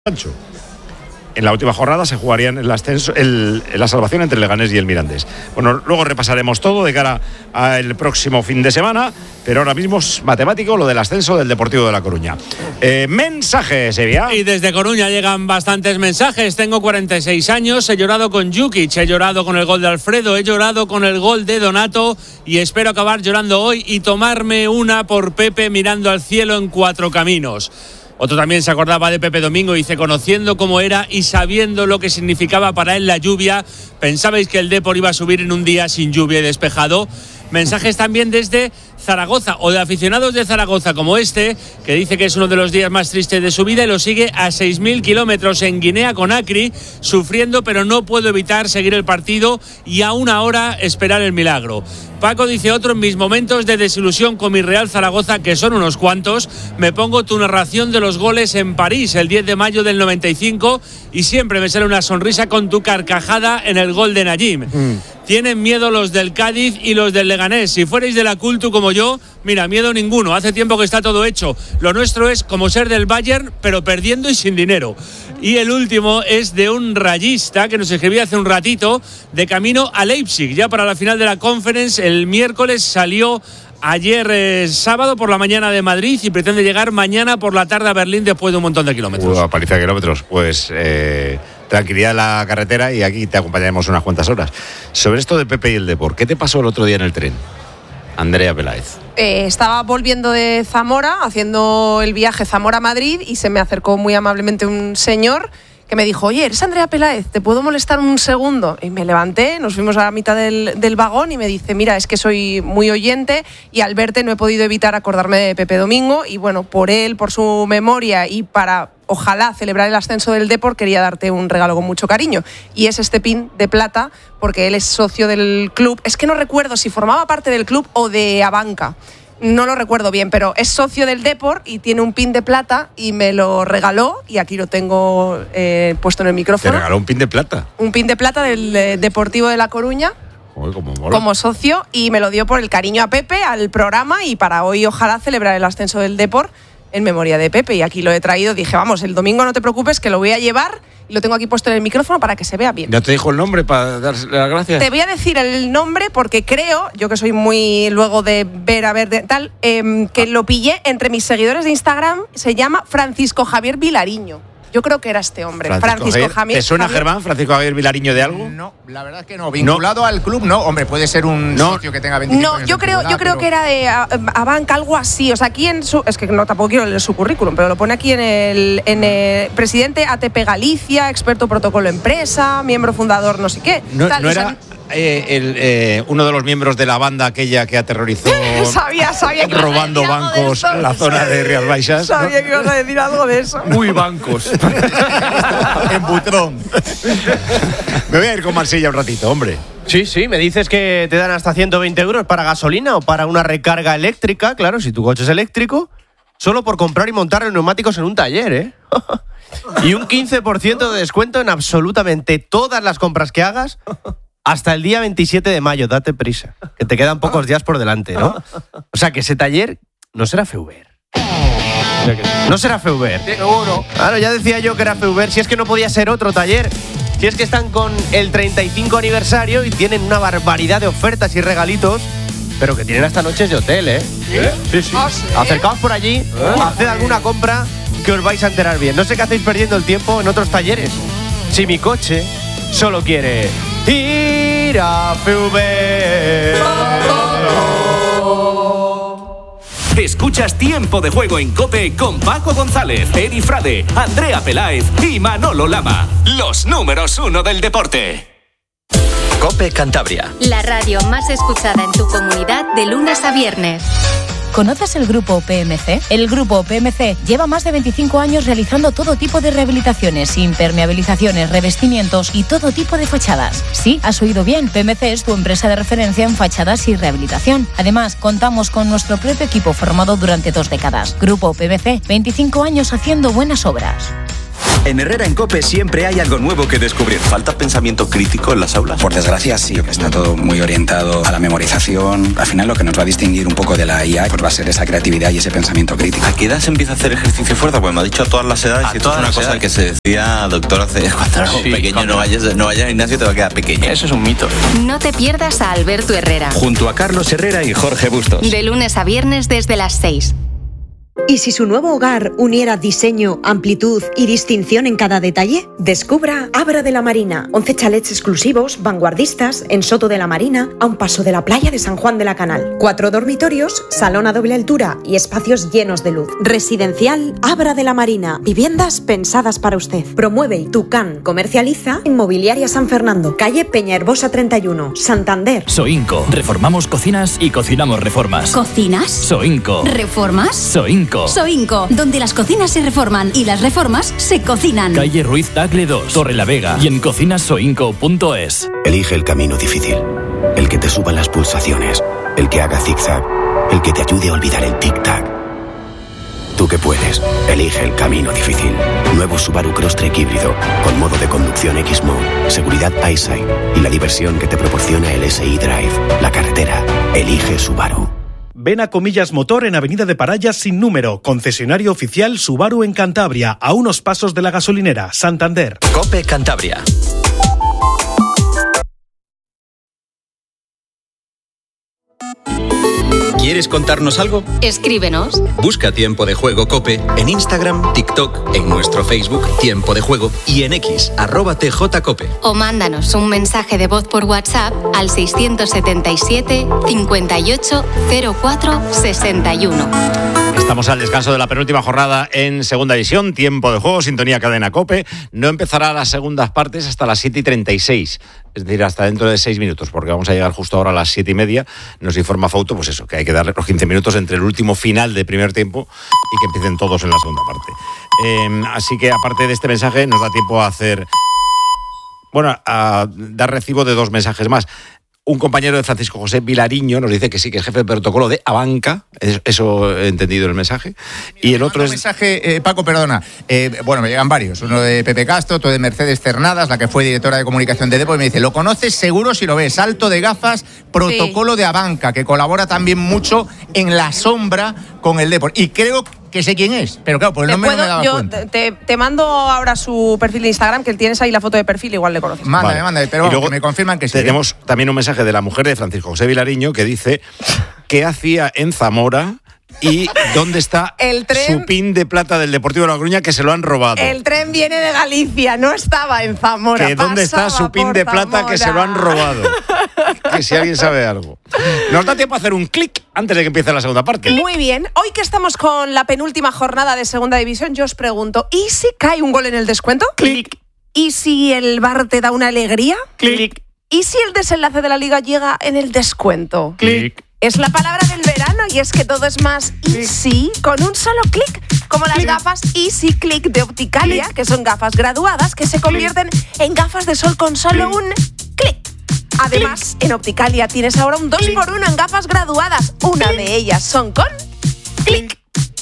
Sancho. En la última jornada se jugarían el ascenso, la salvación entre el Leganés y el Mirandés. Bueno, luego repasaremos todo de cara al próximo fin de semana, pero ahora mismo es matemático lo del ascenso del Deportivo de La Coruña. Mensajes, Sevilla. Y desde Coruña llegan bastantes mensajes. Tengo 46 años, he llorado con Jukic, he llorado con el gol de Alfredo, he llorado con el gol de Donato y espero acabar llorando hoy y tomarme una por Pepe mirando al cielo en Cuatro Caminos. Otro también se acordaba de Pepe Domingo y dice: conociendo cómo era y sabiendo lo que significaba para él la lluvia, ¿pensabais que el Depor iba a subir en un día sin lluvia y despejado? Mensajes también desde Zaragoza o de aficionados de Zaragoza como este, que dice que es uno de los días más tristes de su vida y lo sigue a 6.000 kilómetros en Guinea Conakry, sufriendo, pero no puedo evitar seguir el partido y a una hora esperar el milagro. Paco dice: otro, en mis momentos de desilusión con mi Real Zaragoza, que son unos cuantos, me pongo tu narración de los goles en París el 10 de mayo del 95 y siempre me sale una sonrisa con tu carcajada en el gol de Najim. Tienen miedo los del Cádiz y los del Leganés. Si fuerais de la Cultu como yo, mira, miedo ninguno. Hace tiempo que está todo hecho. Lo nuestro es como ser del Bayern, pero perdiendo y sin dinero. Y el último es de un rayista que nos escribía hace un ratito, de camino a Leipzig, ya para la final de la Conference. El miércoles salió ayer sábado por la mañana de Madrid y pretende llegar mañana por la tarde a Berlín después de un montón de kilómetros. Una paliza de kilómetros. Pues tranquilidad en la carretera y aquí te acompañaremos unas cuantas horas. Sobre esto de Pepe y el Depor, ¿qué te pasó el otro día en el tren, Andrea Peláez? Estaba volviendo de Zamora, haciendo el viaje Zamora-Madrid, y se me acercó muy amablemente un señor que me dijo: oye, ¿eres Andrea Peláez? ¿Te puedo molestar un segundo? Y me levanté, nos fuimos a la mitad del vagón y me dice: mira, es que soy muy oyente y al verte no he podido evitar acordarme de Pepe Domingo y bueno, por él, por su memoria y para ojalá celebrar el ascenso del Depor, quería darte un regalo con mucho cariño. Y es este pin de plata, porque él es socio del club. Es que no recuerdo si formaba parte del club o de Abanca. No lo recuerdo bien, pero es socio del Depor y tiene un pin de plata y me lo regaló y aquí lo tengo puesto en el micrófono. ¿Te regaló un pin de plata? Un pin de plata del Deportivo de La Coruña. Joder, como socio, y me lo dio por el cariño a Pepe, al programa, y para hoy ojalá celebrar el ascenso del Depor en memoria de Pepe. Y aquí lo he traído, dije: vamos, el domingo no te preocupes que lo voy a llevar. Y lo tengo aquí puesto en el micrófono para que se vea bien. ¿Ya te dijo el nombre para darle las gracias? Te voy a decir el nombre porque creo, yo que soy muy luego de ver tal, que lo pillé entre mis seguidores de Instagram. Se llama Francisco Javier Vilariño. Yo creo que era este hombre, Francisco Javier. ¿Te suena, Germán, Francisco Javier Vilariño, de algo? No, la verdad es que no. Vinculado al club, no. Hombre, puede ser un socio que tenga 25 años. Yo creo que era de Abanca, algo así. O sea, aquí en su... Es que no, tampoco quiero leer su currículum, pero lo pone aquí en el presidente ATP Galicia, experto protocolo empresa, miembro fundador no sé qué. No era... uno de los miembros de la banda aquella que aterrorizó sabía que robando bancos en la zona de Rías Baixas. Sabía que ibas a decir algo de eso. Muy bancos. En Butrón. Me voy a ir con Marsella un ratito, hombre. Sí, me dices que te dan hasta 120 euros para gasolina o para una recarga eléctrica, claro, si tu coche es eléctrico, solo por comprar y montar los neumáticos en un taller, ¿eh? Y un 15% de descuento en absolutamente todas las compras que hagas hasta el día 27 de mayo, date prisa, que te quedan pocos días por delante, ¿no? O sea, que ese taller no será Feuber. No será Feuber. Seguro. Claro, ya decía yo que era Feuber, si es que no podía ser otro taller. Si es que están con el 35 aniversario y tienen una barbaridad de ofertas y regalitos, pero que tienen hasta noches de hotel, ¿eh? Sí. ¿Ah, sí? Acercaos por allí, haced alguna compra que os vais a enterar bien. No sé qué hacéis perdiendo el tiempo en otros talleres. Si mi coche solo quiere ir a Feuber. Escuchas Tiempo de Juego en COPE con Paco González, Eri Frade, Andrea Peláez y Manolo Lama. Los números 1 del deporte. COPE Cantabria. La radio más escuchada en tu comunidad de lunes a viernes. ¿Conoces el Grupo PMC? El Grupo PMC lleva más de 25 años realizando todo tipo de rehabilitaciones, impermeabilizaciones, revestimientos y todo tipo de fachadas. Sí, has oído bien, PMC es tu empresa de referencia en fachadas y rehabilitación. Además, contamos con nuestro propio equipo formado durante 2 décadas. Grupo PMC, 25 años haciendo buenas obras. En Herrera en COPE siempre hay algo nuevo que descubrir. ¿Falta pensamiento crítico en las aulas? Por desgracia sí, está todo muy orientado a la memorización. Al final lo que nos va a distinguir un poco de la IA pues va a ser esa creatividad y ese pensamiento crítico. ¿A qué edad se empieza a hacer ejercicio fuerza? Pues me ha dicho a todas las edades. Y esto es una cosa que se decía, doctor, hace cuando era pequeño, no vayas al gimnasio, te va a quedar pequeño. Eso es un mito. No te pierdas a Alberto Herrera. Junto a Carlos Herrera y Jorge Bustos. De lunes a viernes desde las 6. ¿Y si su nuevo hogar uniera diseño, amplitud y distinción en cada detalle? Descubra Abra de la Marina. 11 chalets exclusivos, vanguardistas, en Soto de la Marina, a un paso de la playa de San Juan de la Canal. 4 dormitorios, salón a doble altura y espacios llenos de luz. Residencial Abra de la Marina. Viviendas pensadas para usted. Promueve Tucán. Comercializa Inmobiliaria San Fernando. Calle Peñaherbosa 31, Santander. Soinco. Reformamos cocinas y cocinamos reformas. ¿Cocinas? Soinco. ¿Reformas? Soinco. Soinco, donde las cocinas se reforman y las reformas se cocinan. Calle Ruiz Tagle 2, Torre la Vega y en cocinasoinco.es. Elige el camino difícil, el que te suba las pulsaciones, el que haga zigzag, el que te ayude a olvidar el tic-tac. Tú que puedes, elige el camino difícil. Nuevo Subaru Crosstrek híbrido, con modo de conducción X-Mode, seguridad EyeSight y la diversión que te proporciona el SI Drive. La carretera, elige Subaru. Ven a Comillas Motor en Avenida de Parayas sin número, concesionario oficial Subaru en Cantabria, a unos pasos de la gasolinera, Santander. COPE Cantabria. ¿Quieres contarnos algo? Escríbenos. Busca Tiempo de Juego COPE en Instagram, TikTok, en nuestro Facebook Tiempo de Juego y en X @TJCOPE. O mándanos un mensaje de voz por WhatsApp al 677 58 04 61. Estamos al descanso de la penúltima jornada en Segunda División, Tiempo de Juego, sintonía cadena COPE. No empezará las segundas partes hasta las 7:36, es decir, hasta dentro de 6 minutos, porque vamos a llegar justo ahora a las 7:30. Nos informa Fauto, pues eso, que hay que darle los 15 minutos entre el último final del primer tiempo y que empiecen todos en la segunda parte. Así que, aparte de este mensaje, nos da tiempo a hacer... Bueno, a dar recibo de 2 mensajes más. Un compañero de Francisco José Vilariño nos dice que sí, que es jefe de protocolo de Abanca, eso he entendido el mensaje. Y el otro es... mensaje, Paco, perdona. Bueno, me llegan varios. Uno de Pepe Castro, otro de Mercedes Cernadas, la que fue directora de comunicación de Depor, y me dice, lo conoces seguro si lo ves, salto de gafas, protocolo de Abanca, que colabora también mucho en la sombra con el Depor. Y creo que sé quién es, pero claro, por el nombre no me daba cuenta. Te mando ahora su perfil de Instagram, que tienes ahí la foto de perfil, igual le conoces. Mándame, pero luego me confirman que sí. Tenemos también un mensaje de la mujer de Francisco José Vilariño que dice qué hacía en Zamora y dónde está su pin de plata del Deportivo de La Coruña, que se lo han robado. El tren viene de Galicia, no estaba en Zamora. Que dónde está su pin de plata Zamora, que se lo han robado. Que si alguien sabe algo. Nos da tiempo a hacer un clic antes de que empiece la segunda parte. Muy bien. Hoy que estamos con la penúltima jornada de Segunda División, yo os pregunto, ¿y si cae un gol en el descuento? Clic. ¿Y si el VAR te da una alegría? Clic. ¿Y si el desenlace de la Liga llega en el descuento? Clic. Es la palabra del verano y es que todo es más easy con un solo clic, como las gafas Easy Click de Opticalia, que son gafas graduadas que se convierten en gafas de sol con solo un clic. Además, en Opticalia tienes ahora un 2x1 en gafas graduadas. Una de ellas son con clic.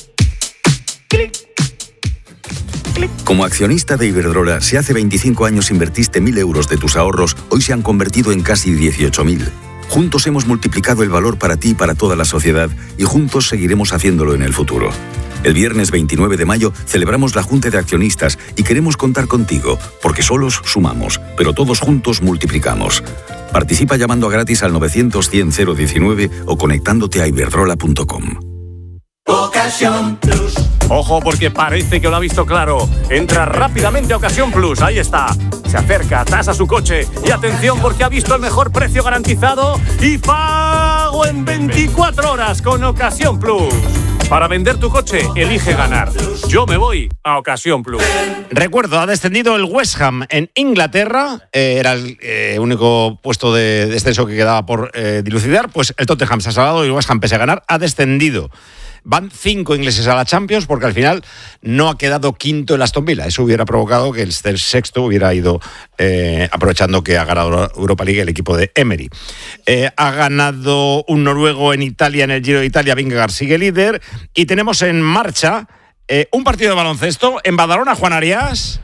Como accionista de Iberdrola, si hace 25 años invertiste 1.000 euros de tus ahorros, hoy se han convertido en casi 18.000. Juntos hemos multiplicado el valor para ti y para toda la sociedad y juntos seguiremos haciéndolo en el futuro. El viernes 29 de mayo celebramos la Junta de Accionistas y queremos contar contigo, porque solos sumamos, pero todos juntos multiplicamos. Participa llamando a gratis al 900-100-019 o conectándote a iberdrola.com. Ocasión Plus. Ojo, porque parece que lo ha visto claro. Entra rápidamente a Ocasión Plus, ahí está. Se acerca, tasa su coche y atención porque ha visto el mejor precio garantizado y pago en 24 horas con Ocasión Plus. Para vender tu coche, elige ganar. Yo me voy a Ocasión Plus. Recuerdo, ha descendido el West Ham en Inglaterra. Era el único puesto de descenso que quedaba por dilucidar. Pues el Tottenham se ha salvado y el West Ham, pese a ganar, ha descendido. Van 5 ingleses a la Champions porque al final no ha quedado quinto el Aston Villa. Eso hubiera provocado que el sexto hubiera ido, aprovechando que ha ganado Europa League el equipo de Emery. Ha ganado un noruego en Italia, en el Giro de Italia. Vingegaard sigue líder. Y tenemos en marcha un partido de baloncesto en Badalona, Juan Arias.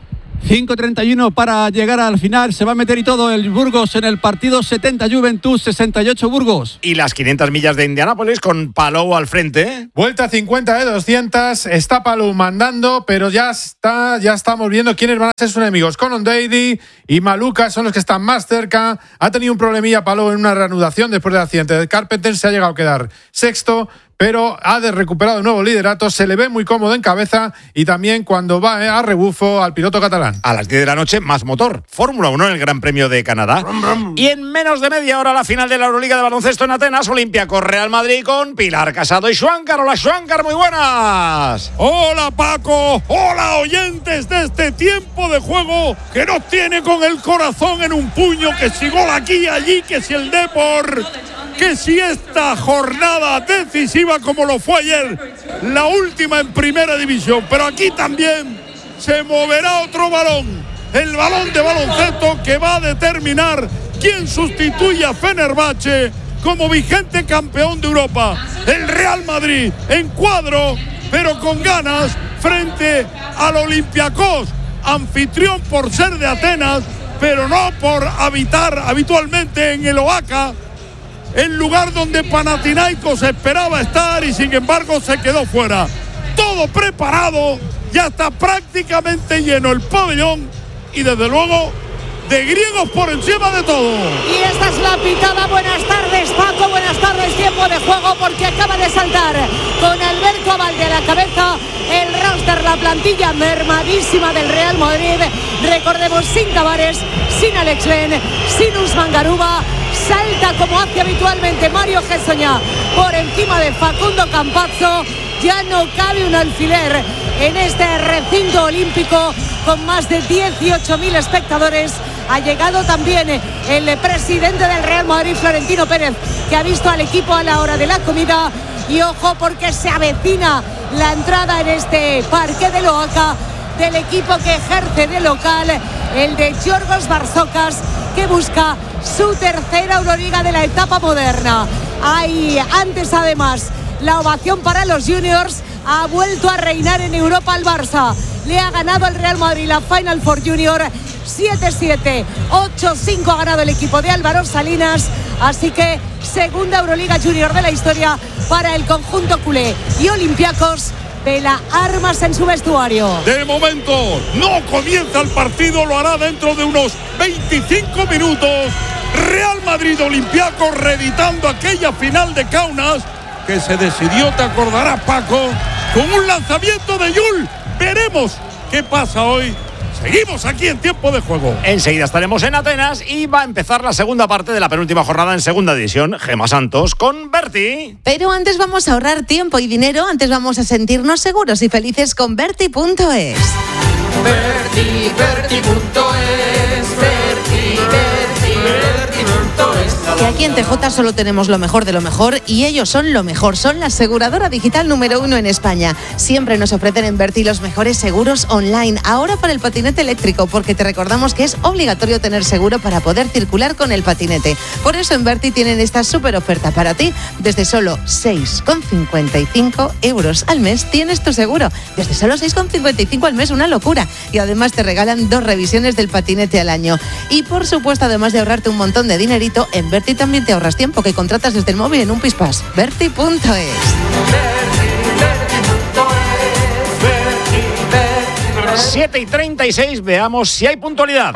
5:31 para llegar al final. Se va a meter y todo el Burgos en el partido. 70 Juventud, 68 Burgos. Y las 500 millas de Indianápolis con Palou al frente. Vuelta 50 de 200. Está Palou mandando, pero ya estamos viendo quiénes van a ser sus enemigos. Conor Daly y Maluka son los que están más cerca. Ha tenido un problemilla Palou en una reanudación después del accidente. Carpenter se ha llegado a quedar sexto, pero ha recuperado nuevo liderato, se le ve muy cómodo en cabeza y también cuando va a rebufo al piloto catalán. A las 10 de la noche, más motor. Fórmula 1 en el Gran Premio de Canadá. Brum, brum. Y en menos de media hora la final de la Euroliga de baloncesto en Atenas, Olympiacos Real Madrid con Pilar Casado y Schwankar. Hola Schwankar, muy buenas. Hola Paco, hola oyentes de este tiempo de juego que nos tiene con el corazón en un puño, que si gol aquí y allí, que si el Depor, que si esta jornada decisiva como lo fue ayer, la última en primera división, pero aquí también se moverá otro balón, el balón de baloncesto que va a determinar quién sustituye a Fenerbahce como vigente campeón de Europa. El Real Madrid en cuadro, pero con ganas frente al Olympiacos, anfitrión por ser de Atenas, pero no por habitar habitualmente en el Oaca, el lugar donde Panathinaikos esperaba estar y sin embargo se quedó fuera. Todo preparado, ya está prácticamente lleno el pabellón y desde luego de griegos por encima de todo. Y esta es la pitada. Buenas tardes Paco, buenas tardes, tiempo de juego, porque acaba de saltar con Alberto Abalde a la cabeza el roster, la plantilla mermadísima del Real Madrid. Recordemos, sin Tavares, sin Alex Len, sin Usman Garuba. Salta como hace habitualmente Mario Gessoñá por encima de Facundo Campazzo. Ya no cabe un alfiler en este recinto olímpico con más de 18.000 espectadores. Ha llegado también el presidente del Real Madrid, Florentino Pérez, que ha visto al equipo a la hora de la comida. Y ojo, porque se avecina la entrada en este parque de Oaca del equipo que ejerce de local, el de Giorgos Barzokas, que busca su tercera Euroliga de la etapa moderna. Hay antes además la ovación para los juniors. Ha vuelto a reinar en Europa el Barça. Le ha ganado al Real Madrid la Final Four Junior 7-7, 8-5 ha ganado el equipo de Álvaro Salinas. Así que segunda Euroliga Junior de la historia para el conjunto culé. Y Olympiacos vela armas en su vestuario. De momento no comienza el partido, lo hará dentro de unos 25 minutos. Real Madrid Olympiacos reeditando aquella final de Kaunas que se decidió, te acordarás Paco, con un lanzamiento de Yul. Veremos qué pasa hoy. Seguimos aquí en tiempo de juego. Enseguida estaremos en Atenas y va a empezar la segunda parte de la penúltima jornada en segunda división. Gemma Santos con Berti. Pero antes vamos a ahorrar tiempo y dinero, antes vamos a sentirnos seguros y felices con Berti.es. Que aquí en TJ solo tenemos lo mejor de lo mejor y ellos son lo mejor. Son la aseguradora digital número 1 en España. Siempre nos ofrecen en Berti los mejores seguros online. Ahora para el patinete eléctrico, porque te recordamos que es obligatorio tener seguro para poder circular con el patinete. Por eso en Berti tienen esta súper oferta para ti. Desde solo 6,55 euros al mes tienes tu seguro. Desde solo 6,55 al mes, una locura. Y además te regalan 2 revisiones del patinete al año. Y por supuesto, además de ahorrarte un montón de dinerito, en Berti también te ahorras tiempo que contratas desde el móvil en un Pispas. Berti.es. 7:36, veamos si hay puntualidad.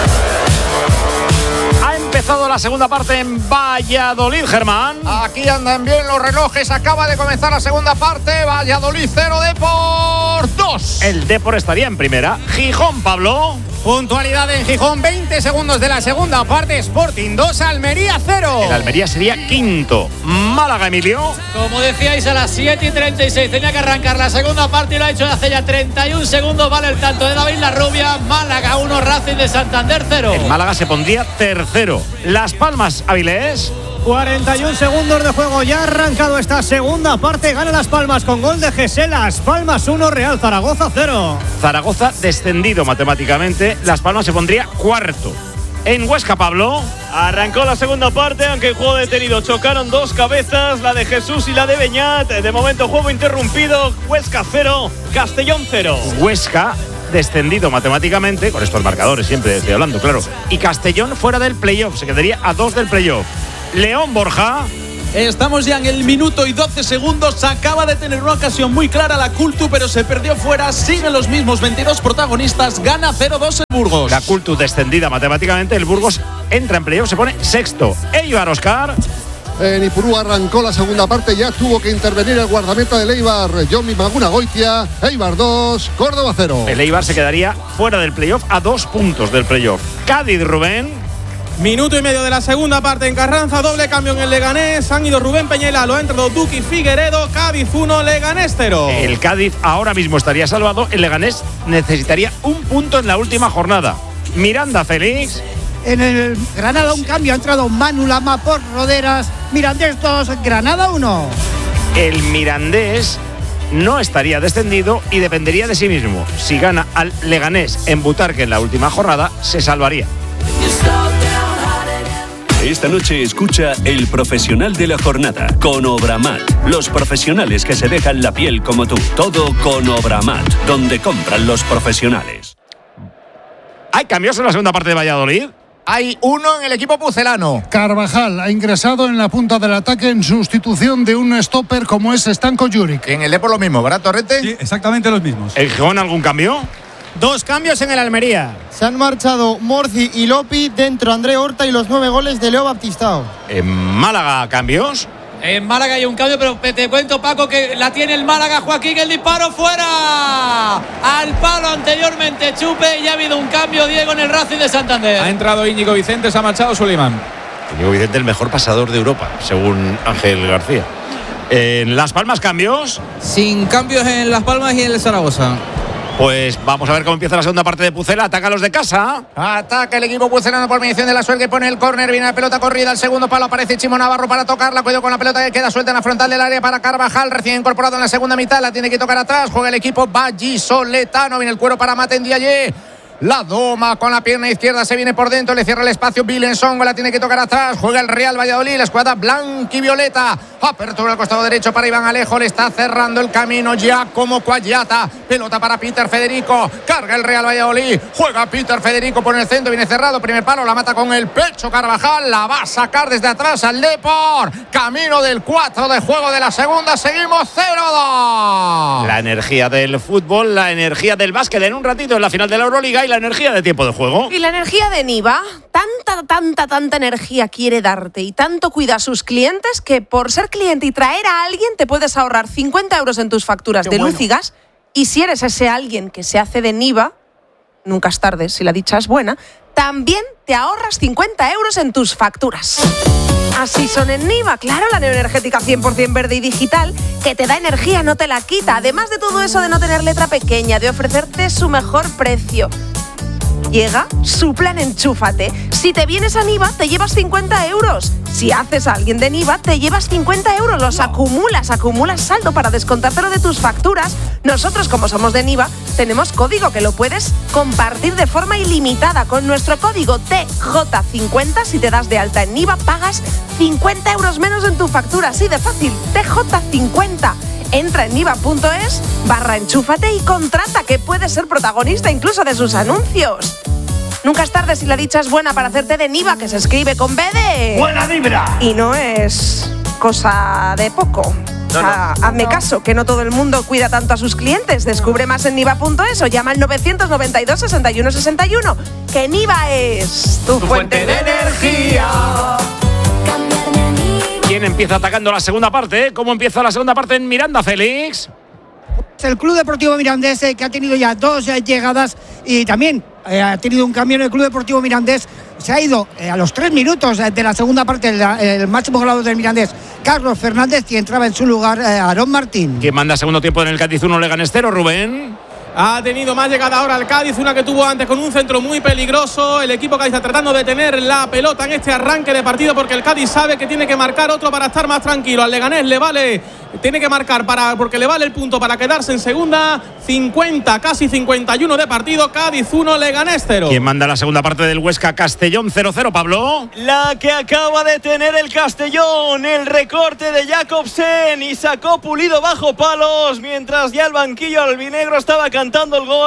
Ha empezado la segunda parte en Valladolid, Germán. Aquí andan bien los relojes, acaba de comenzar la segunda parte. Valladolid 0, Depor 2. El Depor estaría en primera. Gijón, Pablo. Puntualidad en Gijón, 20 segundos de la segunda parte. Sporting 2, Almería 0. El Almería sería quinto. Málaga, Emilio. Como decíais, a las 7:36 tenía que arrancar la segunda parte y lo ha hecho hace ya 31 segundos. Vale el tanto de David Larrubia. Málaga 1, Racing de Santander 0. El Málaga se pondría tercero. Las Palmas, Avilés. 41 segundos de juego, ya ha arrancado esta segunda parte. Gana Las Palmas con gol de Gesell. Las Palmas 1, Real Zaragoza 0. Zaragoza descendido matemáticamente. Las Palmas se pondría cuarto. En Huesca, Pablo. Arrancó la segunda parte, aunque el juego detenido. Chocaron 2 cabezas, la de Jesús y la de Beñat. De momento, juego interrumpido. Huesca 0, Castellón 0. Huesca descendido matemáticamente, con estos marcadores siempre estoy hablando, claro, y Castellón fuera del playoff, se quedaría a 2 del playoff. León, Borja. Estamos ya en el minuto y 12 segundos. Acaba de tener una ocasión muy clara la Cultu, pero se perdió fuera. Siguen los mismos 22 protagonistas. Gana 0-2 el Burgos. La Cultu descendida matemáticamente. El Burgos entra en playoff, se pone sexto. Eibar, Óscar. En Ipurú arrancó la segunda parte. Ya tuvo que intervenir el guardameta del Eibar, Johnny Magunagoitia. Eibar 2, Córdoba 0. El Eibar se quedaría fuera del playoff a 2 puntos del playoff. Cádiz, Rubén. Minuto y medio de la segunda parte en Carranza, doble cambio en el Leganés. Han ido Rubén Peñela, lo ha entrado Duki Figueredo. Cádiz 1, Leganés 0. El Cádiz ahora mismo estaría salvado. El Leganés necesitaría un punto en la última jornada. Miranda, Félix. En el Granada un cambio, ha entrado Manu Lama por Roderas. Mirandés 2, Granada 1. El Mirandés no estaría descendido y dependería de sí mismo. Si gana al Leganés en Butarque en la última jornada, se salvaría. Esta noche escucha El Profesional de la Jornada con Obramat. Los profesionales que se dejan la piel como tú. Todo con Obramat, donde compran los profesionales. ¿Hay cambios en la segunda parte de Valladolid? Hay uno en el equipo pucelano. Carvajal ha ingresado en la punta del ataque en sustitución de un stopper como es Stanko Juric. En el Depor lo mismo, ¿verdad, Torrente? Sí, exactamente los mismos. ¿En Gijón algún cambio? 2 cambios en el Almería. Se han marchado Morci y Lopi, dentro André Horta y los 9 goles de Leo Baptistao. ¿En Málaga cambios? En Málaga hay un cambio, pero te cuento, Paco, que la tiene el Málaga. Joaquín, el disparo fuera. Al palo anteriormente Chupe, y ya ha habido un cambio, Diego, en el Racing de Santander. Ha entrado Íñigo Vicente, se ha marchado Suleiman. Íñigo Vicente, el mejor pasador de Europa, según Ángel García. ¿En Las Palmas cambios? Sin cambios en Las Palmas y en el Zaragoza. Pues vamos a ver cómo empieza la segunda parte de Pucela. Ataca a los de casa. Ataca el equipo pucelano por mediación de la Suel, que pone el córner. Viene la pelota corrida al segundo palo. Aparece Chimo Navarro para tocarla. Cuidado con la pelota que queda suelta en la frontal del área para Carvajal. Recién incorporado en la segunda mitad. La tiene que tocar atrás. Juega el equipo vallisoletano. Viene el cuero para Maten Diallé. La doma con la pierna izquierda, se viene por dentro, le cierra el espacio Vilensongo, la tiene que tocar atrás. Juega el Real Valladolid, la escuadra blanquivioleta. Apertura al costado derecho para Iván Alejo, le está cerrando el camino ya como Cuayata. Pelota para Peter Federico, carga el Real Valladolid. Juega Peter Federico por el centro, viene cerrado, primer palo, la mata con el pecho Carvajal. La va a sacar desde atrás al Depor. Camino del 4 de juego de la segunda, seguimos 0-2. La energía del fútbol, la energía del básquet en un ratito en la final de la Euroliga y la energía de tiempo de juego. Y la energía de Niva, tanta energía quiere darte y tanto cuida a sus clientes que por ser cliente y traer a alguien te puedes ahorrar 50 euros en tus facturas de luz y gas. Y si eres ese alguien que se hace de Niva, nunca es tarde si la dicha es buena, también te ahorras 50 euros en tus facturas. Así son en Niva, claro, la neoenergética 100% verde y digital, que te da energía, no te la quita. Además de todo eso de no tener letra pequeña, de ofrecerte su mejor precio. Llega su plan Enchúfate. Si te vienes a Niva, te llevas 50 euros. Si haces a alguien de Niva, te llevas 50 euros. Los acumulas saldo para descontártelo de tus facturas. Nosotros, como somos de Niva, tenemos código que lo puedes compartir de forma ilimitada. Con nuestro código TJ50, si te das de alta en Niva, pagas 50 euros menos en tu factura. Así de fácil, TJ50. Entra en niva.es/enchúfate y contrata, que puedes ser protagonista incluso de sus anuncios. Nunca es tarde si la dicha es buena para hacerte de Niva, que se escribe con B de... ¡Buena vibra! Y no es cosa de poco. Hazme caso, que no todo el mundo cuida tanto a sus clientes. Descubre más en niva.es o llama al 992 61 61. Que Niva es tu fuente de energía. ¿Quién empieza atacando la segunda parte? ¿Cómo empieza la segunda parte en Miranda, Félix? El Club Deportivo Mirandés, que ha tenido ya 2 llegadas y también ha tenido un cambio en el Club Deportivo Mirandés. Se ha ido a los 3 minutos de la segunda parte el máximo goleador del Mirandés, Carlos Fernández, y entraba en su lugar Aarón Martín. ¿Quién manda segundo tiempo en el Cádiz 1 Leganés 0, Rubén? Ha tenido más llegada ahora el Cádiz, una que tuvo antes con un centro muy peligroso. El equipo Cádiz está tratando de tener la pelota en este arranque de partido, porque el Cádiz sabe que tiene que marcar otro para estar más tranquilo. Al Leganés le vale, tiene que marcar porque le vale el punto para quedarse en segunda. 50, casi 51 de partido. Cádiz 1, Leganés 0. ¿Quién manda la segunda parte del Huesca Castellón 0-0, Pablo? La que acaba de tener el Castellón, el recorte de Jacobsen, y sacó Pulido bajo palos, mientras ya el banquillo albinegro estaba cantando el gol.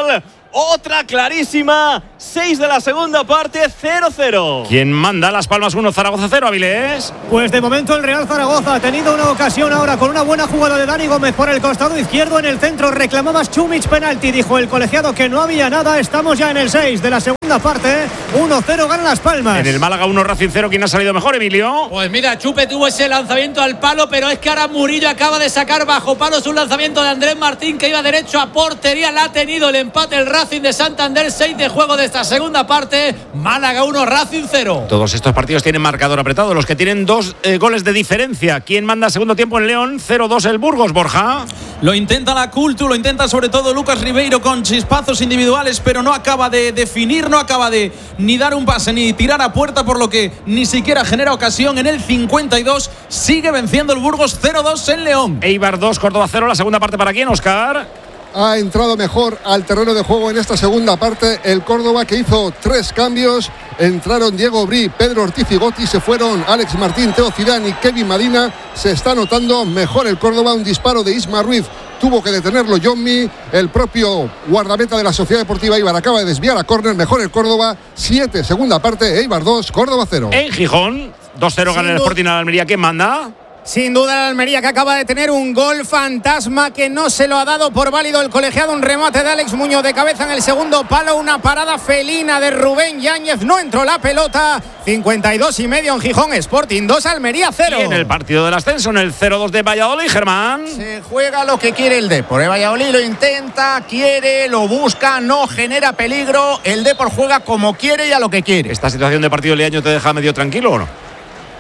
Otra clarísima. 6 de la segunda parte, 0-0. ¿Quién manda? Las Palmas 1, Zaragoza 0, Avilés. Pues de momento el Real Zaragoza ha tenido una ocasión ahora con una buena jugada de Dani Gómez por el costado izquierdo. En el centro reclamaba Chumich penalti. Dijo el colegiado que no había nada. Estamos ya en el 6 de la segunda parte. 1-0 gana Las Palmas. En el Málaga 1, Racing 0. ¿Quién ha salido mejor, Emilio? Pues mira, Chupe tuvo ese lanzamiento al palo, pero es que ahora Murillo acaba de sacar bajo palos un lanzamiento de Andrés Martín que iba derecho a portería. La ha tenido el empate el Racing de Santander. 6 de juego de esta segunda parte. Málaga 1, Racing 0. Todos estos partidos tienen marcador apretado. Los que tienen 2 goles de diferencia. ¿Quién manda segundo tiempo en León? 0-2 el Burgos, Borja. Lo intenta la Cultu, lo intenta sobre todo Lucas Ribeiro con chispazos individuales, pero no acaba de definir, no acaba de ni dar un pase ni tirar a puerta, por lo que ni siquiera genera ocasión. En el 52 sigue venciendo el Burgos 0-2 en León. Eibar 2, Córdoba 0. La segunda parte para quién, Óscar. Ha entrado mejor al terreno de juego en esta segunda parte el Córdoba, que hizo 3 cambios. Entraron Diego Brí, Pedro Ortiz y Gotti. Se fueron Alex Martín, Teo Zidane y Kevin Madina. Se está notando mejor el Córdoba. Un disparo de Isma Ruiz tuvo que detenerlo Jonmi. El propio guardameta de la Sociedad Deportiva Eibar acaba de desviar a córner. Mejor el Córdoba. 7, segunda parte. Eibar 2, Córdoba 0. En Gijón 2-0 gana el Sporting a la Almería. ¿Quién manda? Sin duda la Almería, que acaba de tener un gol fantasma que no se lo ha dado por válido el colegiado. Un remate de Alex Muñoz de cabeza en el segundo palo. Una parada felina de Rubén Yáñez. No entró la pelota. 52,5 en Gijón. Sporting 2, Almería 0. Y en el partido del ascenso, en el 0-2 de Valladolid, Germán. Se juega lo que quiere el Depor. El Valladolid lo intenta, quiere, lo busca, no genera peligro. El Depor juega como quiere y a lo que quiere. ¿Esta situación de partido de año te deja medio tranquilo o no?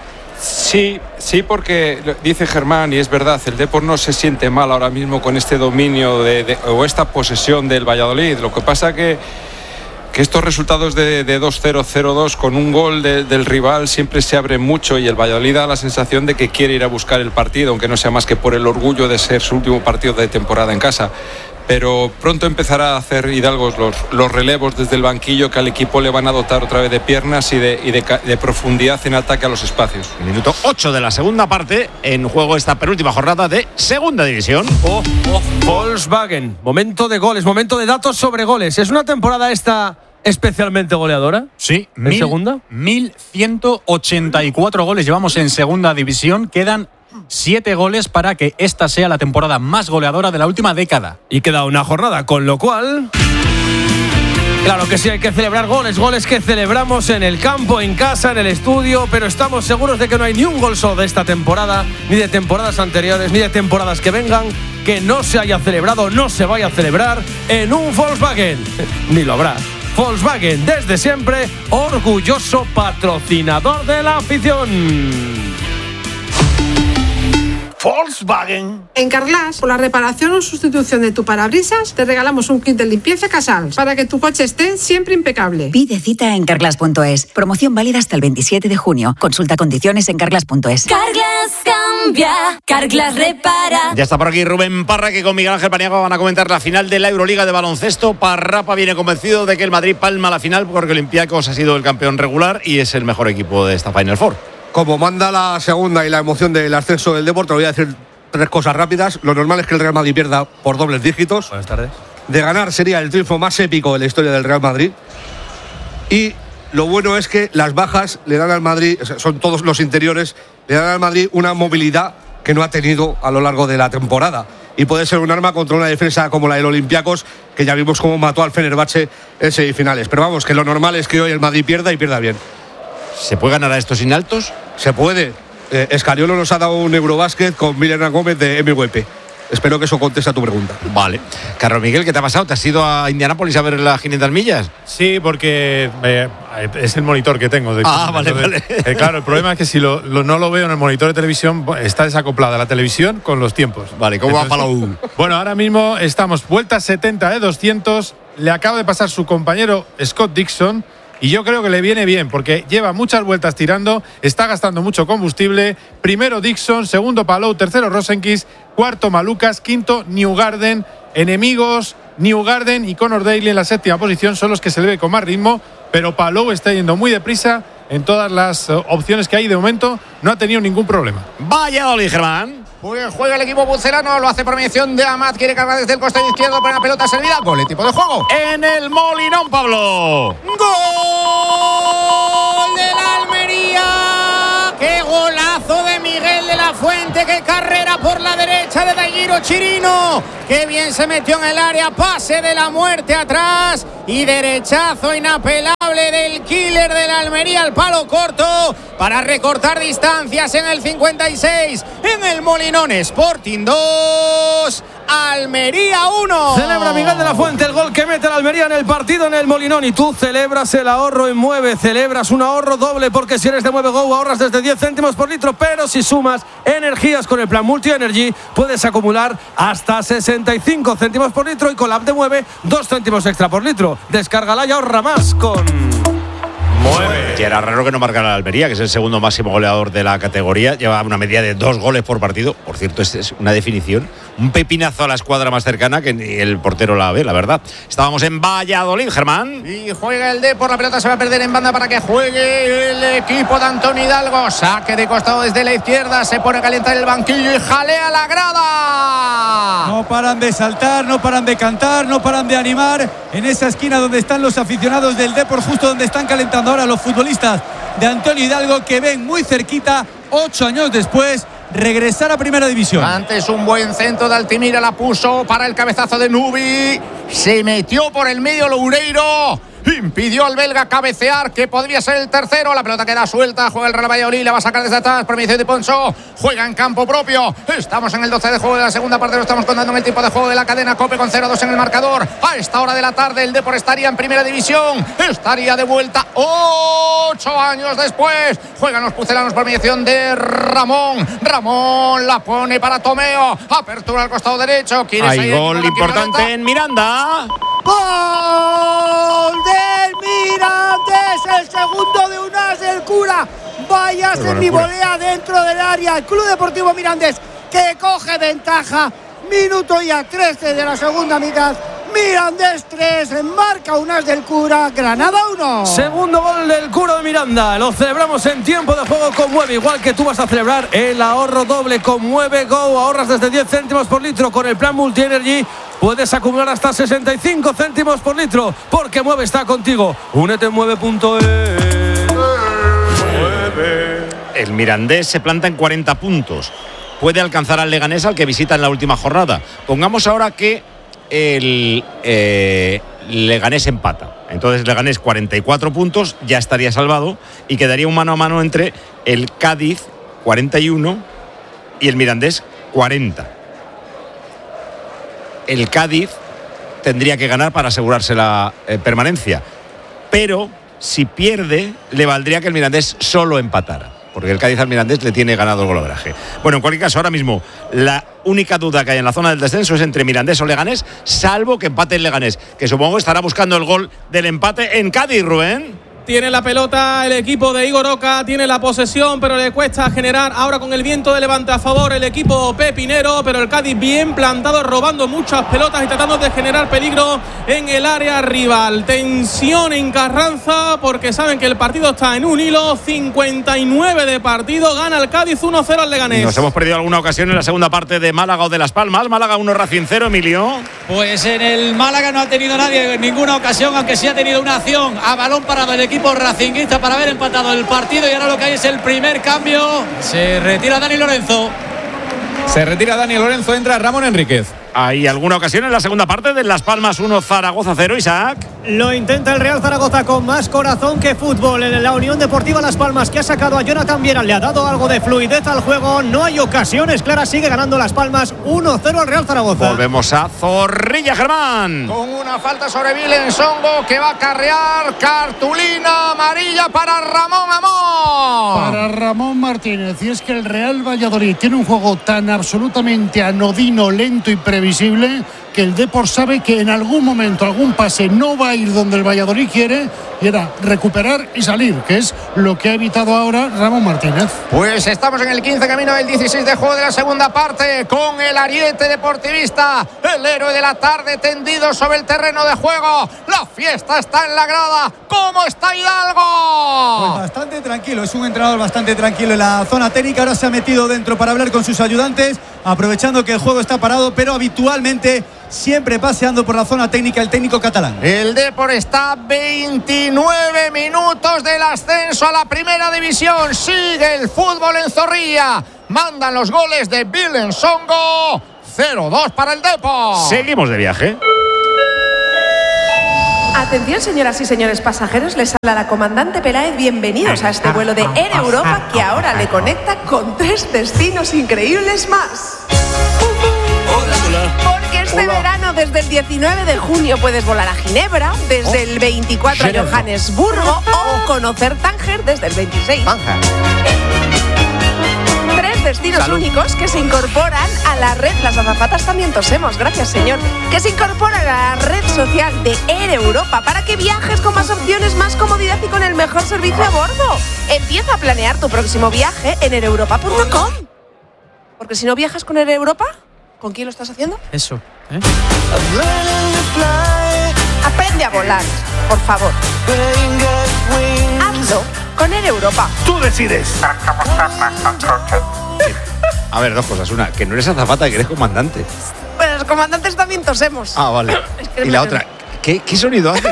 Sí, porque dice Germán, y es verdad, el Depor no se siente mal ahora mismo con este dominio o esta posesión del Valladolid. Lo que pasa que estos resultados de 2-0, 0-2 con un gol del rival siempre se abren mucho, y el Valladolid da la sensación de que quiere ir a buscar el partido, aunque no sea más que por el orgullo de ser su último partido de temporada en casa. Pero pronto empezará a hacer Hidalgo los relevos desde el banquillo, que al equipo le van a dotar otra vez de piernas y de profundidad en ataque a los espacios. Minuto 8 de la segunda parte, en juego esta penúltima jornada de Segunda División. Volkswagen, momento de goles, momento de datos sobre goles. ¿Es una temporada esta especialmente goleadora? Sí, ¿en segunda? 1.184 goles llevamos en Segunda División. Quedan 7 goles para que esta sea la temporada más goleadora de la última década. Y queda una jornada, con lo cual... Claro que sí, hay que celebrar goles que celebramos en el campo, en casa, en el estudio, pero estamos seguros de que no hay ni un gol solo de esta temporada, ni de temporadas anteriores, ni de temporadas que vengan, que no se haya celebrado, no se vaya a celebrar en un Volkswagen. Ni lo habrá. Volkswagen, desde siempre, orgulloso patrocinador de la afición. Volkswagen. En Carglass, por la reparación o sustitución de tu parabrisas, te regalamos un kit de limpieza Casals para que tu coche esté siempre impecable. Pide cita en Carglass.es. Promoción válida hasta el 27 de junio. Consulta condiciones en Carglass.es. Carglass cambia, Carglass repara. Ya está por aquí Rubén Parra, que con Miguel Ángel Paniagua van a comentar la final de la Euroliga de baloncesto. Parrapa viene convencido de que el Madrid palma la final porque el Olympiacos ha sido el campeón regular y es el mejor equipo de esta Final Four. Como manda la segunda y la emoción del ascenso del Depor, te voy a decir 3 cosas rápidas. Lo normal es que el Real Madrid pierda por dobles dígitos. Buenas tardes. De ganar sería el triunfo más épico de la historia del Real Madrid. Y lo bueno es que las bajas le dan al Madrid, son todos los interiores, le dan al Madrid una movilidad que no ha tenido a lo largo de la temporada. Y puede ser un arma contra una defensa como la del Olympiacos, que ya vimos cómo mató al Fenerbahce en semifinales. Pero vamos, que lo normal es que hoy el Madrid pierda y pierda bien. ¿Se puede ganar a estos sin altos? Se puede. Escariolo nos ha dado un Eurobásquet con Milena Gómez de MVP. Espero que eso conteste a tu pregunta. Vale. Carlos Miguel, ¿qué te ha pasado? ¿Te has ido a Indianápolis a ver las 500 millas? Sí, porque es el monitor que tengo. Vale, vale. Claro, el problema es que si no lo veo en el monitor de televisión, está desacoplada la televisión con los tiempos. Vale, ¿cómo va Palau? Bueno, ahora mismo estamos vuelta 70 de 200. Le acaba de pasar su compañero Scott Dixon. Y yo creo que le viene bien, porque lleva muchas vueltas tirando, está gastando mucho combustible. Primero Dixon, segundo Palou, tercero Rosenquist, cuarto Malukas, quinto Newgarden. Enemigos, Newgarden y Conor Daly en la séptima posición son los que se le ve con más ritmo, pero Palou está yendo muy deprisa en todas las opciones que hay de momento. No ha tenido ningún problema. Valladolid, Germán. Pues juega el equipo pucelano, lo hace por mediación de Amat, quiere cargar desde el costado izquierdo para una pelota servida. Gol, tipo de juego. En el Molinón, Pablo. ¡Gol del Almería! ¡Qué golazo de Miguel de la Fuente! ¡Qué carrera por la derecha de Daguiro Chirino! ¡Qué bien se metió en el área! Pase de la muerte atrás y derechazo inapelable del killer de la Almería al palo corto para recortar distancias en el 56. En el Molinón, Sporting 2, Almería 1. Celebra Miguel de la Fuente el gol que mete la Almería en el partido en el Molinón, y tú celebras el ahorro en Mueve, celebras un ahorro doble, porque si eres de Mueve Go ahorras desde 10 céntimos por litro, pero si sumas energías con el plan Multi Energy puedes acumular hasta 65 céntimos por litro, y con la app de Mueve 2 céntimos extra por litro. Descárgala y ahorra más con Mueve. Y era raro que no marcara la Almería, que es el segundo máximo goleador de la categoría. Lleva una media de 2 goles por partido. Por cierto, es una definición. Un pepinazo a la escuadra más cercana que ni el portero la ve, la verdad. Estábamos en Valladolid, Germán. Y juega el Depor, la pelota se va a perder en banda para que juegue el equipo de Antonio Hidalgo. Saque de costado desde la izquierda, se pone a calentar el banquillo y jalea la grada. No paran de saltar, no paran de cantar, no paran de animar en esa esquina donde están los aficionados del Depor, justo donde están calentando ahora los futbolistas de Antonio Hidalgo, que ven muy cerquita, 8 años después, regresar a Primera División. Antes un buen centro de Altimira, la puso para el cabezazo de Nubi. Se metió por el medio Loureiro. Impidió al belga cabecear, que podría ser el tercero. La pelota queda suelta, juega el Real Valladolid, la va a sacar desde atrás, permisión de Ponzo, juega en campo propio. Estamos en el 12 de juego de la segunda parte, lo estamos contando en el tiempo de juego de la cadena COPE con 0-2 en el marcador. A esta hora de la tarde el Depor estaría en Primera División, estaría de vuelta 8 años después. Juegan los pucelanos por mediación de Ramón. Ramón la pone para Tomeo, apertura al costado derecho. Hay gol importante en Miranda. ¡Gol del Mirandés! El segundo de Unas del Cura. Vaya semivolea dentro del área. El Club Deportivo Mirandés, que coge ventaja. Minuto ya 13 de la segunda mitad. Mirandés 3, marca Unas del Cura, Granada 1. Segundo gol del Cura de Miranda. Lo celebramos en tiempo de juego con Mueve, igual que tú vas a celebrar el ahorro doble con Mueve Go. Ahorras desde 10 céntimos por litro con el plan Multi Energy. Puedes acumular hasta 65 céntimos por litro, porque Mueve está contigo. Únete en mueve.es. El Mirandés se planta en 40 puntos. Puede alcanzar al Leganés, al que visita en la última jornada. Pongamos ahora que el Leganés empata. Entonces Leganés 44 puntos, ya estaría salvado, y quedaría un mano a mano entre el Cádiz 41 y el Mirandés 40. El Cádiz tendría que ganar para asegurarse la permanencia, pero si pierde le valdría que el Mirandés solo empatara, porque el Cádiz al Mirandés le tiene ganado el golaveraje. Bueno, en cualquier caso, ahora mismo la única duda que hay en la zona del descenso es entre Mirandés o Leganés, salvo que empate el Leganés, que supongo estará buscando el gol del empate en Cádiz, Rubén. Tiene la pelota el equipo de Igor Oca, tiene la posesión, pero le cuesta generar ahora con el viento de levante a favor el equipo pepinero, pero el Cádiz bien plantado, robando muchas pelotas y tratando de generar peligro en el área rival. Tensión en Carranza, porque saben que el partido está en un hilo. 59 de partido, gana el Cádiz 1-0 al Leganés. Nos hemos perdido alguna ocasión en la segunda parte de Málaga o de Las Palmas. Málaga 1, Racing 0, Emilio. Pues en el Málaga no ha tenido nadie en ninguna ocasión, aunque sí ha tenido una acción a balón parado el equipo racinguista para haber empatado el partido, y ahora lo que hay es el primer cambio. Se retira Dani Lorenzo. Entra Ramón Enríquez. ¿Hay alguna ocasión en la segunda parte de Las Palmas 1, Zaragoza 0, Isaac? Lo intenta el Real Zaragoza con más corazón que fútbol. En la Unión Deportiva Las Palmas, que ha sacado a Jonathan Viera, le ha dado algo de fluidez al juego. No hay ocasiones claras, sigue ganando Las Palmas 1-0 al Real Zaragoza. Volvemos a Zorrilla, Germán. Con una falta sobre Vilen Songo, que va a carrear cartulina amarilla para Ramón Amón. Para Ramón Martínez. Y es que el Real Valladolid tiene un juego tan absolutamente anodino, lento y previsible, que el Depor sabe que en algún momento algún pase no va a ir donde el Valladolid quiere, y era recuperar y salir, que es lo que ha evitado ahora Ramón Martínez. Pues estamos en el 15 camino del 16 de juego de la segunda parte, con el ariete deportivista, el héroe de la tarde tendido sobre el terreno de juego. La fiesta está en la grada. ¿Cómo está Hidalgo? Pues bastante tranquilo, es un entrenador bastante tranquilo en la zona técnica. Ahora se ha metido dentro para hablar con sus ayudantes, aprovechando que el juego está parado, pero habitualmente siempre paseando por la zona técnica el técnico catalán. El Depor está a 29 minutos del ascenso a la primera división. Sigue el fútbol en Zorrilla. Mandan los goles de Bilen Songo. 0-2 para el Depor. Seguimos de viaje. Atención, señoras y señores pasajeros, les habla la comandante Peláez. Bienvenidos a este vuelo de Air Europa, que ahora le conecta con 3 destinos increíbles más. Porque este verano, desde el 19 de junio, puedes volar a Ginebra, desde el 24 a Johannesburgo, o conocer Tánger desde el 26. 3 destinos únicos que se incorporan a la red. Las azafatas también tosemos, gracias señor. Que se incorporan a la red social de Air Europa para que viajes con más opciones, más comodidad y con el mejor servicio a bordo. Empieza a planear tu próximo viaje en aereuropa.com. Porque si no viajas con Air Europa, ¿con quién lo estás haciendo? Eso, ¿eh? Aprende a volar, por favor. Hazlo con Air Europa. Tú decides. A ver, dos cosas. Una, que no eres azafata, que eres comandante. Pues los comandantes también tosemos. Ah, vale. Es que Y la otra, ¿qué sonido hace?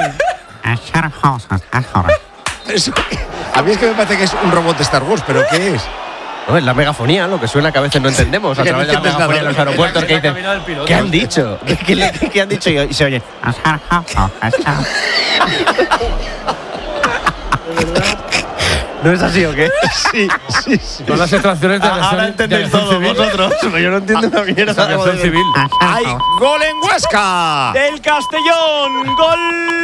Eso, a mí es que me parece que es un robot de Star Wars, pero ¿qué es? No, es la megafonía, lo que suena que a veces no entendemos a Que no través de la entiendes megafonía nada. en los aeropuertos, que dicen, ¿qué han dicho? ¿Qué han dicho? Y se oye. ¿No es así o qué? Sí. Son las extracciones de Ahora entendéis todo vosotros, pero yo no entiendo una mierda. De aviación civil. ¡Hay gol en Huesca! Del Castellón, gol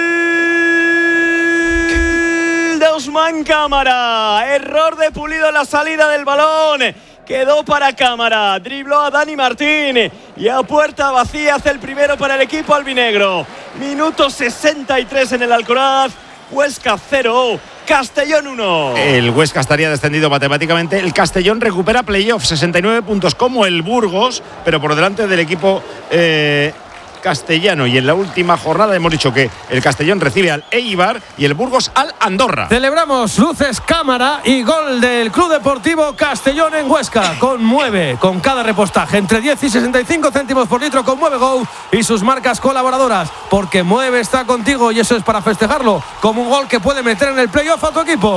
de Ousmane Cámara. Error de Pulido en la salida del balón. Quedó para Cámara, dribló a Dani Martín y a puerta vacía hace el primero para el equipo albinegro. Minuto 63 en el Alcoraz. Huesca 0, Castellón 1. El Huesca estaría descendido matemáticamente. El Castellón recupera playoff, 69 puntos como el Burgos, pero por delante del equipo castellano. Y en la última jornada hemos dicho que el Castellón recibe al Eibar y el Burgos al Andorra. Celebramos luces, cámara y gol del Club Deportivo Castellón en Huesca. Conmueve con cada repostaje entre 10 y 65 céntimos por litro. Conmueve Go y sus marcas colaboradoras, porque Mueve está contigo y eso es para festejarlo como un gol que puede meter en el playoff a tu equipo.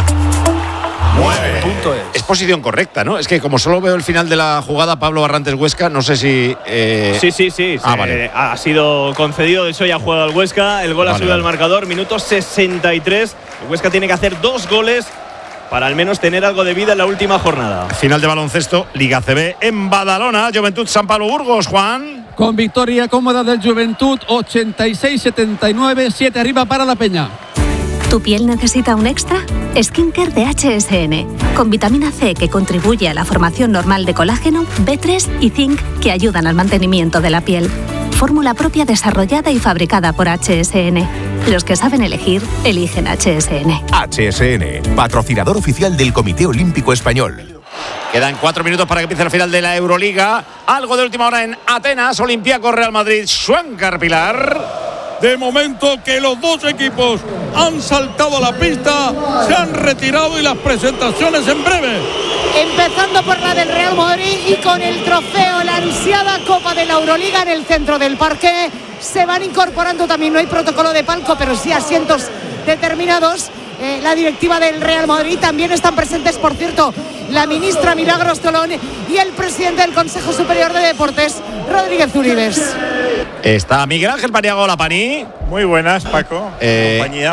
Es posición correcta, ¿no? Es que como solo veo el final de la jugada, Pablo Barrantes Huesca, no sé si… Sí. Vale. Ha sido concedido, de hecho ya ha jugado al Huesca. El gol ha subido al marcador, minuto 63. El Huesca tiene que hacer 2 goles para al menos tener algo de vida en la última jornada. Final de baloncesto, Liga CB en Badalona, Juventud San Pablo Burgos, Juan. Con victoria cómoda del Juventud, 86-79, 7 arriba para la Peña. ¿Tu piel necesita un extra? Skincare de HSN, con vitamina C que contribuye a la formación normal de colágeno, B3 y zinc que ayudan al mantenimiento de la piel. Fórmula propia desarrollada y fabricada por HSN. Los que saben elegir, eligen HSN. HSN, patrocinador oficial del Comité Olímpico Español. Quedan 4 minutos para que empiece la final de la Euroliga. Algo de última hora en Atenas, Olympiacos Real Madrid, Schwenker Pilar. De momento que los dos equipos han saltado a la pista, se han retirado y las presentaciones en breve. Empezando por la del Real Madrid y con el trofeo, la ansiada Copa de la Euroliga en el centro del parque. Se van incorporando también, no hay protocolo de palco, pero sí asientos determinados. La directiva del Real Madrid, también están presentes, por cierto, la ministra Milagros Tolón y el presidente del Consejo Superior de Deportes, Rodríguez Uribes. Está Miguel Ángel Paniagua, la Pani. Muy buenas, Paco. Compañía.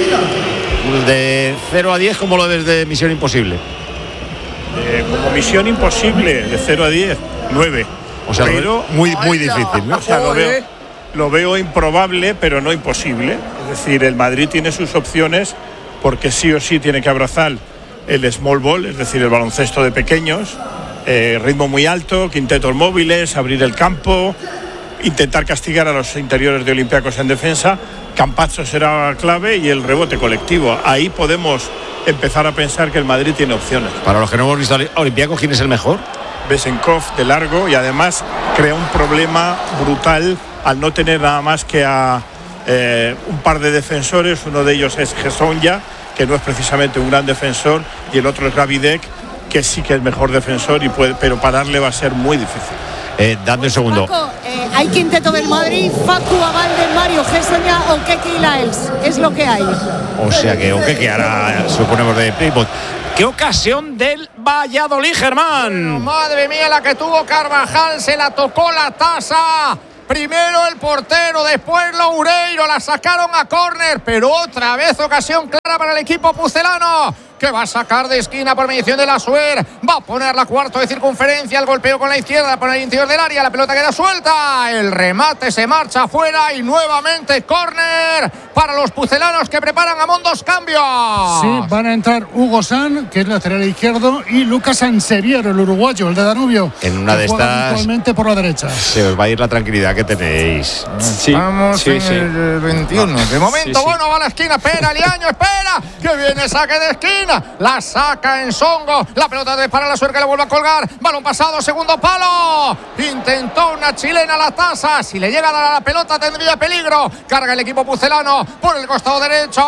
De 0 a 10, ¿cómo lo ves de Misión Imposible? Como Misión Imposible, de 0 a 10, 9. O sea, pero muy difícil, ¿no? O sea, lo veo improbable, pero no imposible. Es decir, el Madrid tiene sus opciones porque sí o sí tiene que abrazar el small ball, es decir, el baloncesto de pequeños, ritmo muy alto, quintetos móviles, abrir el campo. intentar castigar a los interiores de Olympiacos en defensa. Campazzo será clave y el rebote colectivo. Ahí podemos empezar a pensar que el Madrid tiene opciones. Para los que no hemos visto a Olympiacos, ¿quién es el mejor? Besenkov de largo, y además crea un problema brutal al no tener nada más que a un par de defensores. Uno de ellos es Gesonja, que no es precisamente un gran defensor, y el otro es Gavidec, que sí que es mejor defensor, pero pararle va a ser muy difícil. Dame un segundo. Paco, hay quinteto del Madrid: Facu, Abalde, Mario, Gessoña, Okeke y Laels. Es lo que hay. O sea que Okeke ahora suponemos de pivot. ¡Qué ocasión del Valladolid, Germán! Madre mía, la que tuvo Carvajal, se la tocó la taza. Primero el portero, después Loureiro, la sacaron a córner, pero otra vez ocasión clara para el equipo pucelano, que va a sacar de esquina por mediación de la Suer. Va a poner la cuarto de circunferencia, el golpeo con la izquierda por el interior del área, la pelota queda suelta, el remate se marcha afuera y nuevamente córner para los pucelanos, que preparan a dos cambios. Sí, van a entrar Hugo San, que es lateral izquierdo, y Lucas Sanseviero, el uruguayo, el de Danubio. En una de estas habitualmente por la derecha. se os va a ir la tranquilidad que tenéis. Sí, vamos en el 21. De momento, bueno, va a la esquina, espera, Liaño, espera, que viene saque de esquina. La saca en Songo, la pelota de para la Suer, que la vuelve a colgar, balón pasado, segundo palo, intentó una chilena a la taza, si le llega a dar a la pelota tendría peligro, carga el equipo pucelano por el costado derecho,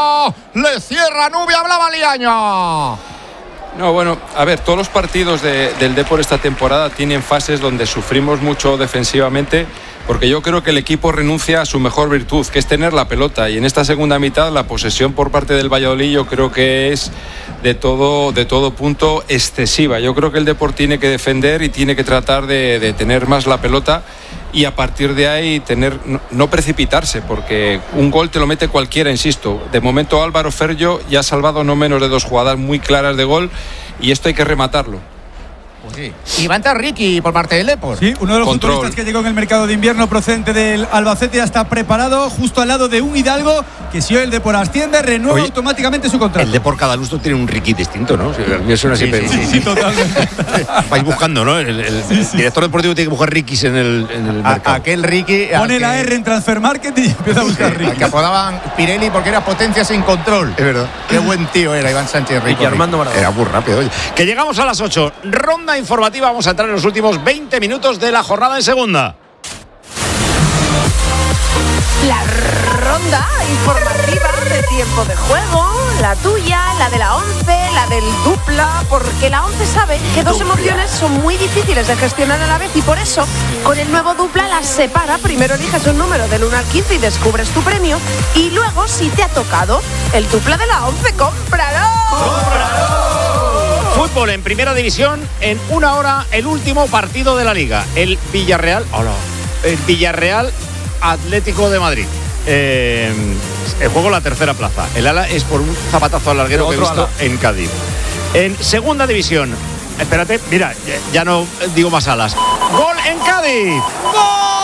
le cierra Nubia, hablaba Liaño. No, bueno, a ver, todos los partidos del Depor esta temporada tienen fases donde sufrimos mucho defensivamente, porque yo creo que el equipo renuncia a su mejor virtud, que es tener la pelota, y en esta segunda mitad la posesión por parte del Valladolid yo creo que es de todo punto excesiva. Yo creo que el Depor tiene que defender y tiene que tratar de tener más la pelota, y a partir de ahí no precipitarse, porque un gol te lo mete cualquiera, insisto. De momento Álvaro Ferllo ya ha salvado no menos de 2 jugadas muy claras de gol, y esto hay que rematarlo. Sí. Y va a entrar Ricky por parte del Depor. Sí, uno de los futbolistas que llegó en el mercado de invierno procedente del Albacete ya está preparado justo al lado de un Hidalgo que, si hoy el Depor asciende, renueva automáticamente su contrato. El Depor cada lustro tiene un Ricky distinto, ¿no? A mí suena siempre. Sí, totalmente. Vais buscando, ¿no? El director deportivo tiene que buscar Rickys en el mercado. Aquel Ricky. Pone la R en Transfer Market y empieza a buscar Ricky. Que apodaban Pirelli porque era potencia sin control. Es verdad. Qué buen tío era Iván Sánchez Rico. Y Armando Maradona. Era muy rápido. Oye, que llegamos a las 8. Ronda informativa. Vamos a entrar en los últimos 20 minutos de la jornada en segunda. La ronda informativa de tiempo de juego, la tuya, la de la 11, la del dupla, porque la 11 sabe que dos emociones son muy difíciles de gestionar a la vez, y por eso con el nuevo dupla las separa. Primero eliges un número del 1 al 15 y descubres tu premio, y luego, si te ha tocado el dupla de la 11, ¡cómpralo! Fútbol en primera división, en una hora el último partido de la Liga. El Villarreal Atlético de Madrid. El juego la tercera plaza. El ala es por un zapatazo al larguero que he visto en Cádiz. En segunda división, espérate, mira, ya no digo más alas. ¡Gol en Cádiz! ¡Gol!